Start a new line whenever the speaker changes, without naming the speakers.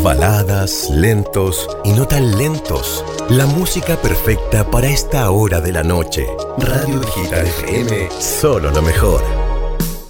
Baladas, lentos y no tan lentos. La música perfecta para esta hora de la noche. Radio Digital FM, solo lo mejor.